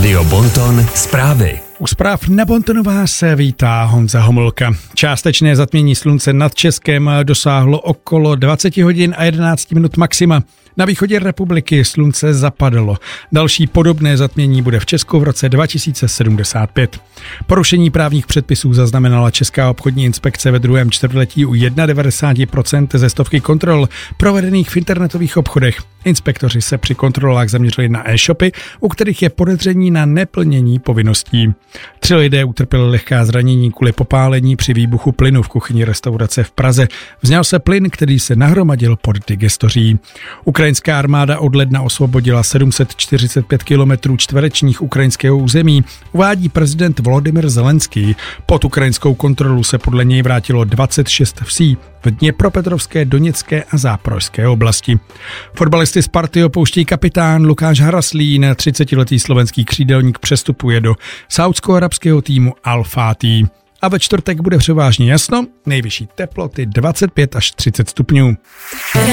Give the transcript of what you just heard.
Rádio Bonton zprávy. U zpráv na Bontonu vás vítá Honza Homolka. Částečné zatmění slunce nad Českem dosáhlo okolo 20 hodin a 11 minut maxima. Na východě republiky slunce zapadlo. Další podobné zatmění bude v Česku v roce 2075. Porušení právních předpisů zaznamenala Česká obchodní inspekce ve druhém čtvrtletí u 91% ze stovky kontrol provedených v internetových obchodech. Inspektoři se při kontrolách zaměřili na e-shopy, u kterých je podezření na neplnění povinností. 3 lidé utrpěli lehká zranění kvůli popálení při výbuchu plynu v kuchyni restaurace v Praze. Vzněl se plyn, který se nahromadil pod digestoří. Ukrajinská armáda od ledna osvobodila 745 km čtverečních ukrajinského území, uvádí prezident Volodymyr Zelenský. Pod ukrajinskou kontrolu se podle něj vrátilo 26 vsí v Dněpropetrovské, Doněcké a Záporožské oblasti. Fotbalisty Sparty opouští kapitán Lukáš Haraslín, 30letý slovenský křídelník přestupuje do saúdsko-arabského týmu Al-Fatih. A ve čtvrtek bude převážně jasno, nejvyšší teploty 25 až 30 stupňů.